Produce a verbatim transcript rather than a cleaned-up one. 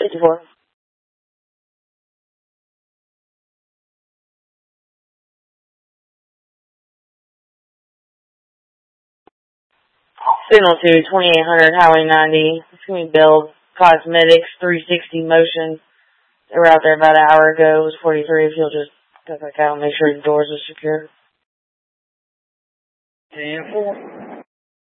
fifty-four. Signal to twenty-eight hundred Highway ninety. It's going to be Build Cosmetics three sixty Motion. They were out there about an hour ago. It was forty-three. If you'll just go back out and make sure the doors are secure. ten four.